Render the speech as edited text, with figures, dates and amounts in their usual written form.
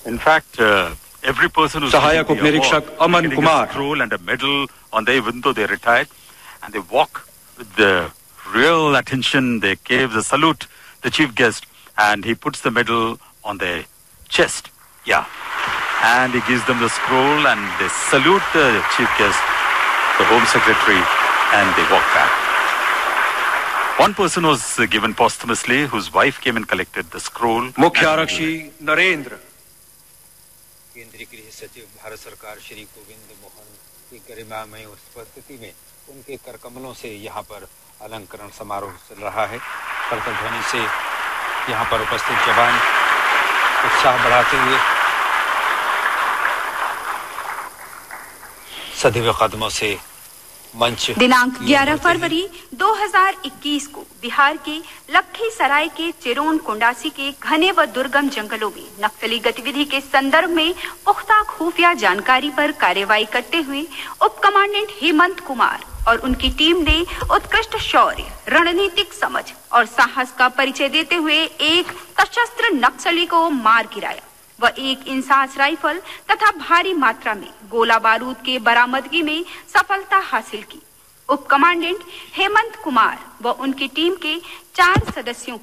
In fact, every person who's सहायक उपनिरीक्षक Aman Kumar scroll and a medal on their, even though they retired, and they walk with the real attention. They gave the salute the chief guest, and he puts the medal on their chest. Yeah, and he gives them the scroll, and they salute the chief guest, the Home Secretary, and they walk back. One person was given posthumously, whose wife came and collected the scroll. मुख्य आरक्षी नरेंद्र। केंद्रीय गृह सचिव भारत सरकार श्री गोविंद मोहन की गरिमामय उपस्थिति में उनके करकमलों से यहाँ पर अलंकरण समारोह चल रहा है। करतल से यहाँ पर उपस्थित जवान उत्साह बढ़ाते हुए सदैव कदमों से मंच। दिनांक 11 फरवरी 2021 को बिहार के लखीसराय के चिरोन कोंडासी के घने व दुर्गम जंगलों में नक्सली गतिविधि के संदर्भ में पुख्ता खुफिया जानकारी पर कार्रवाई करते हुए उप कमांडेंट हेमंत कुमार और उनकी टीम ने उत्कृष्ट शौर्य, रणनीतिक समझ और साहस का परिचय देते हुए एक सशस्त्र नक्सली को मार गिराया व एक इंसास राइफल तथा भारी मात्रा में गोला बारूद के बरामदगी में सफलता हासिल की। उप कमांडेंट हेमंत कुमार व उनकी टीम के 4 सदस्यों